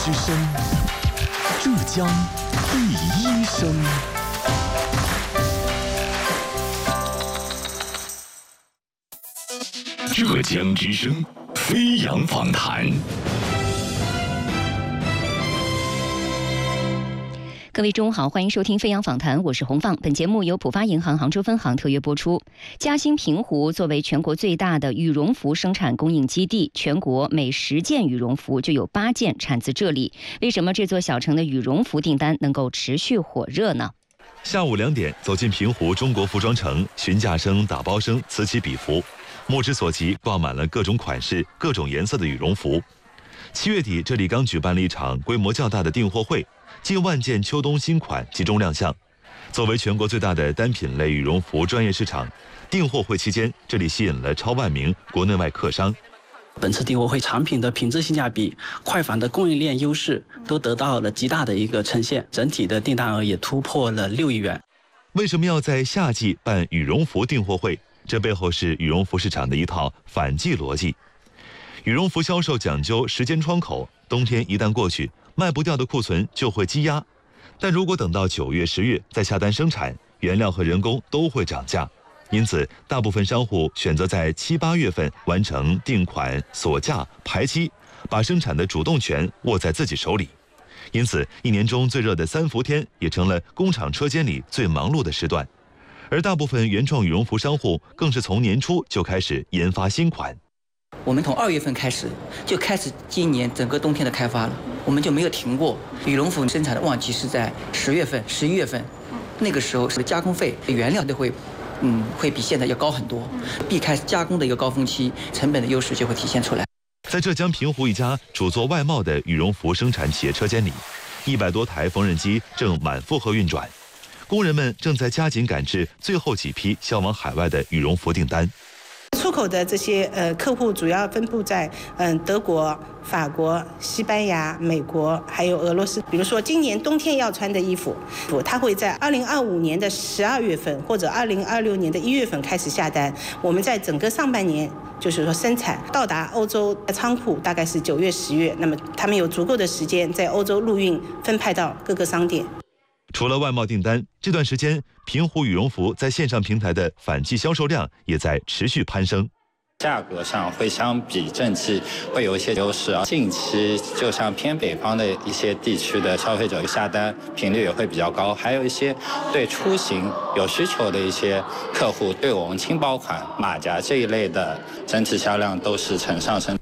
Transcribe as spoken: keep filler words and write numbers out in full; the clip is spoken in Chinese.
之声，浙江第一声。浙江之声飞扬访谈。 各位中午好，欢迎收听飞扬访谈，我是洪放。本节目由浦发银行杭州分行特约播出。嘉兴平湖作为全国最大的羽绒服生产供应基地，全国每十件羽绒服就有八件产自这里。为什么这座小城的羽绒服订单能够持续火热呢？ 下午两点，走进平湖中国服装城，询价声、打包声此起彼伏，目之所及挂满了各种款式、各种颜色的羽绒服。七月底，这里刚举办了一场规模较大的订货会。近万件秋冬新款集中亮相。作为全国最大的单品类羽绒服专业市场，订货会期间，这里吸引了超万名国内外客商。 本次订货会产品的品质性价比、快反的供应链优势都得到了极大的一个呈现，整体的订单额也突破了六亿元。 为什么要在夏季办羽绒服订货会？这背后是羽绒服市场的一套反季逻辑。羽绒服销售讲究时间窗口，冬天一旦过去，卖不掉的库存就会积压，但如果等到九月、十月再下单生产，原料和人工都会涨价。因此，大部分商户选择在七八月份完成订款、锁价、排期，把生产的主动权握在自己手里。因此，一年中最热的三伏天也成了工厂车间里最忙碌的时段。而大部分原创羽绒服商户更是从年初就开始研发新款。 我们从二月份开始就开始今年整个冬天的开发了，我们就没有停过。羽绒服生产的旺季是在十月份、十一月份，那个时候是加工费、原料都会，嗯，会比现在要高很多，避开加工的一个高峰期，成本的优势就会体现出来。 在浙江平湖一家主做外贸的羽绒服生产企业车间里，一百多台缝纫机正满负荷运转，工人们正在加紧赶制最后几批销往海外的羽绒服订单。 出口的这些呃客户主要分布在嗯、呃、德国、法国、西班牙、美国还有俄罗斯。比如说今年冬天要穿的衣服，它会在二零二五年的十二月份或者二零二六年的一月份开始下单。我们在整个上半年就是说生产到达欧洲的仓库大概是九月、十月，那么他们有足够的时间在欧洲陆运分派到各个商店。 除了外贸订单，这段时间平湖羽绒服在线上平台的反季销售量也在持续攀升。 价格上会相比正季会有一些优势啊。近期就像偏北方的一些地区的消费者下单频率也会比较高，还有一些对出行有需求的一些客户，对我们轻薄款、马甲这一类的整体销量都是呈上升